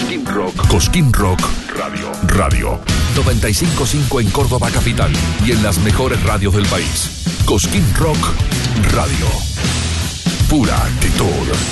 Cosquín Rock. Cosquín Rock Radio. 95.5 en Córdoba capital y en las mejores radios del país. Cosquín Rock Radio. Pura actitud.